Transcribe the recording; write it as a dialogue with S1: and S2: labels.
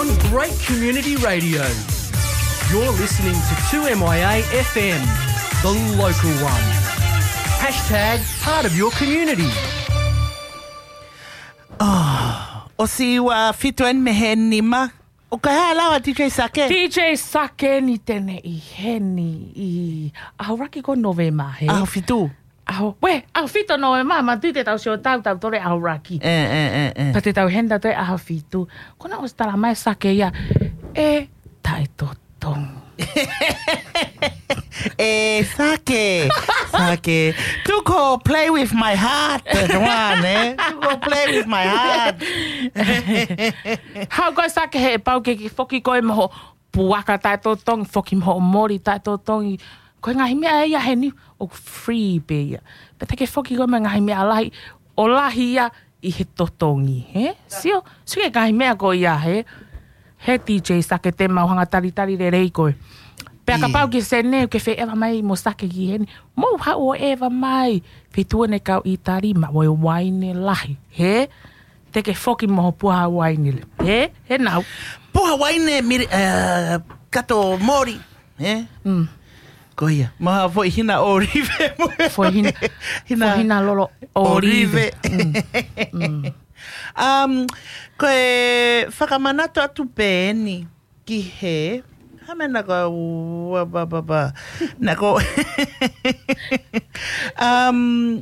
S1: on great community radio. You're listening to 2MIA FM, the local one. Hashtag part of your community.
S2: O si wa fitoen me he nima. O ka hea lawa DJ Sake?
S3: DJ Sake ni tene I heni I ahoraki ko Novema he.
S2: Aho fitu?
S3: Aho fito Novema ma tui te tau sio tau tore ahoraki. Pa te tau henda toi aho fitu. Kona o stara mai Sake ia e tai totong.
S2: Sake. To play with my heart. To go play with my heart.
S3: Hau koe Sake he pau ke foki koe moho puaka tai totong, foki moho mori tai totong. Koe ngahi mea ia he ni o free be ia. Peta ke foki koe ngahi mea lahi o lahi ia I he totongi. He? Sio ke ngahi mea koe ia he. He DJ Sake te mauhanga tari re rei koe. Pea ka pau ki se neu ke whi ewa mai mo Sake ki heni. Mou hau o ewa mai. Whi tuane kau I tari ma wai waine lahi. He? Te ke whoki moho puha waine le. He nau.
S2: Puha waine kato mori. He? Koia. Maha foi hina orive.
S3: Foi hina lolo orive.
S2: Koe whakamanato atu pēni ki he. Hamena ko nako